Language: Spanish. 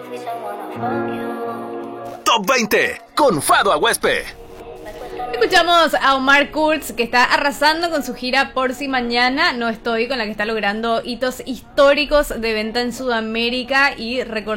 Top 20 con Fado Aguespe. Escuchamos a Omar Kurz, que está arrasando con su gira Por Si Mañana No Estoy, con la que está logrando hitos históricos de venta en Sudamérica y recordando